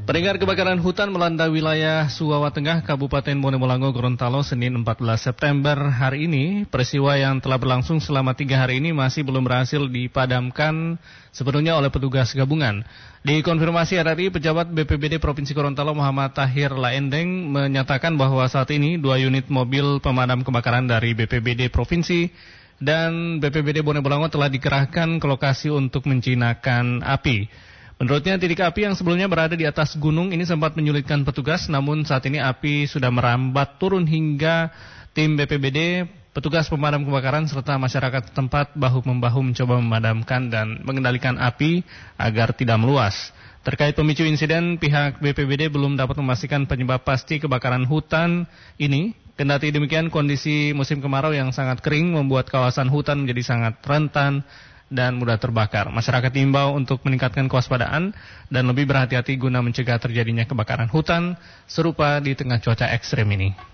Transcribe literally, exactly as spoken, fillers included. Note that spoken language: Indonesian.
Pendengar, kebakaran hutan melanda wilayah Suwawa Tengah, Kabupaten Bonemolango, Gorontalo, Senin empat belas September hari ini. Peristiwa yang telah berlangsung selama tiga hari ini masih belum berhasil dipadamkan sepenuhnya oleh petugas gabungan. Dikonfirmasi R R I, pejabat B P B D Provinsi Gorontalo Muhammad Tahir Laendeng menyatakan bahwa saat ini dua unit mobil pemadam kebakaran dari B P B D Provinsi dan B P B D Bonemolango telah dikerahkan ke lokasi untuk menjinakkan api. Menurutnya, titik api yang sebelumnya berada di atas gunung ini sempat menyulitkan petugas, namun saat ini api sudah merambat turun hingga tim B P B D, petugas pemadam kebakaran serta masyarakat setempat bahu-membahu mencoba memadamkan dan mengendalikan api agar tidak meluas. Terkait pemicu insiden, pihak B P B D belum dapat memastikan penyebab pasti kebakaran hutan ini. Kendati demikian, kondisi musim kemarau yang sangat kering membuat kawasan hutan menjadi sangat rentan dan mudah terbakar. Masyarakat diimbau untuk meningkatkan kewaspadaan dan lebih berhati-hati guna mencegah terjadinya kebakaran hutan serupa di tengah cuaca ekstrem ini.